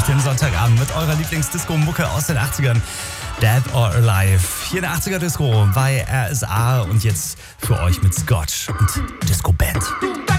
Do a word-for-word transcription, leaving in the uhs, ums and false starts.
den Sonntagabend mit eurer Lieblingsdisco-Mucke aus den achtzigern. Dead or Alive. Hier in der achtziger-Disco bei R S A und jetzt für euch mit Scotch und Disco Band.